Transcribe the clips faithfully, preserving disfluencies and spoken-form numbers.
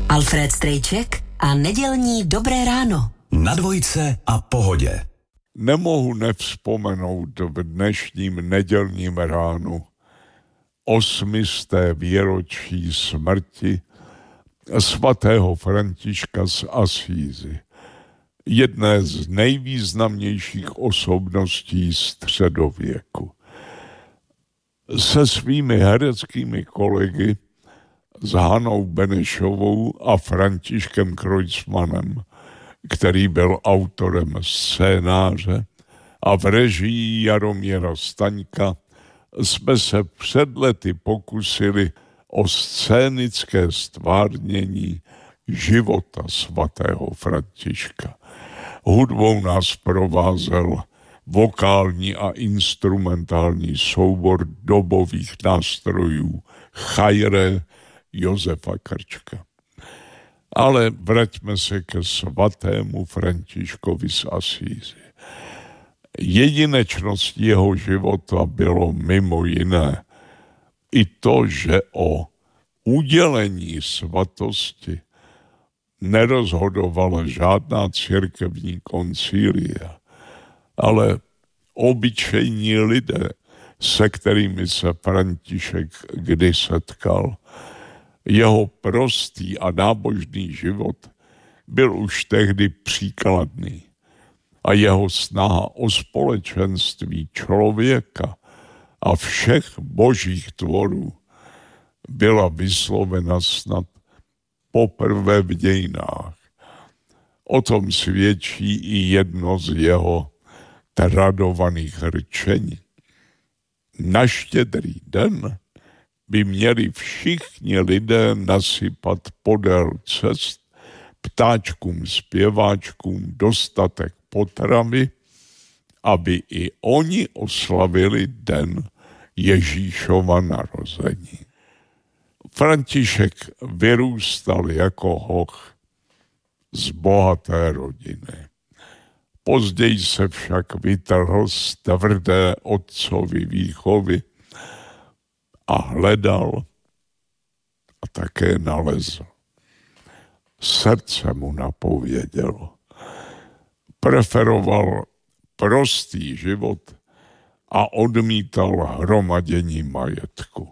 Alfred Strejček a nedělní Dobré ráno. Na dvojce a Pohodě. Nemohu nevzpomenout v dnešním nedělním ránu osmisté výročí smrti svatého Františka z Asízy, jedné z nejvýznamnějších osobností středověku. Se svými hereckými kolegy, s Hanou Benešovou a Františkem Kreutzmannem, který byl autorem scénáře, a v režii Jaromíra Staňka jsme se před lety pokusili o scénické stvárnění života svatého Františka. Hudbou nás provázel vokální a instrumentální soubor dobových nástrojů Chajre Josefa Krčka. Ale vraťme se ke svatému Františkovi z Asízy. Jedinečností jeho života bylo mimo jiné i to, že o udělení svatosti nerozhodovala žádná církevní koncilia, ale obyčejní lidé, se kterými se František kdy setkal. Jeho prostý a nábožný život byl už tehdy příkladný a jeho snaha o společenství člověka a všech božích tvorů byla vyslovena snad poprvé v dějinách. O tom svědčí i jedno z jeho tradovaných rčení. Na Štědrý den by měli všichni lidé nasypat podél cest ptáčkům, zpěváčkům dostatek potravy, aby i oni oslavili den Ježíšova narození. František vyrůstal jako hoch z bohaté rodiny. Později se však vytrhl z tvrdé otcovy výchovy a hledal a také nalezl. Srdce mu napovědělo. Preferoval prostý život a odmítal hromadění majetku.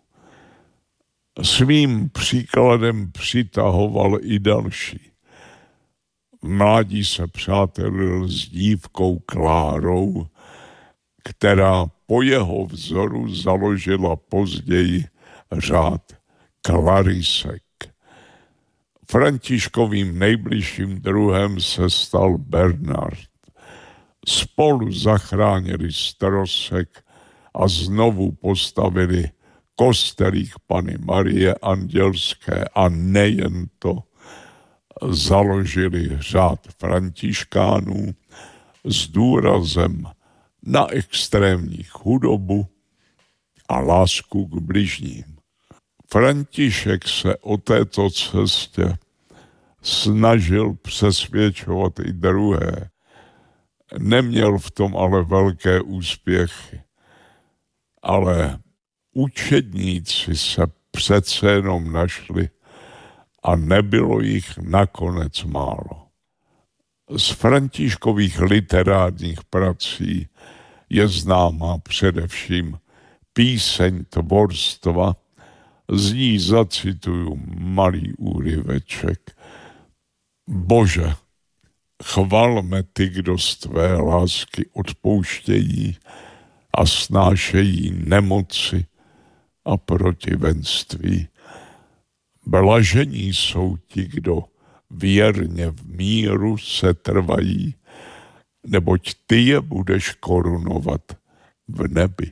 Svým příkladem přitahoval i další. V mládí se přátelil s dívkou Klárou, která po jeho vzoru založila později řád Klarisek. Františkovým nejbližším druhem se stal Bernard. Spolu zachránili Strosek a znovu postavili kostelík Panny Marie Andělské a nejen to, založili řád františkánů s důrazem na extrémní chudobu a lásku k bližním. František se o této cestě snažil přesvědčovat i druhé. Neměl v tom ale velké úspěchy. Ale učedníci se přece jenom našli a nebylo jich nakonec málo. Z Františkových literárních prací je známá především Píseň tvorstva, z ní zacituju malý úryveček. Bože, chvalme ty, kdo z tvé lásky odpouštějí a snášejí nemoci a protivenství. Blažení jsou ti, kdo věrně v míru se trvají, neboť ty je budeš korunovat v nebi.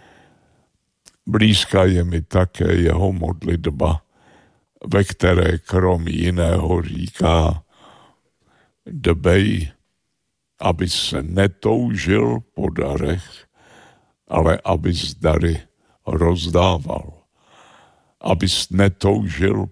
Blízká je mi také jeho modlitba, ve které krom jiného říká: dbej, aby se netoužil po darech, ale abys dary rozdával. Abys netoužil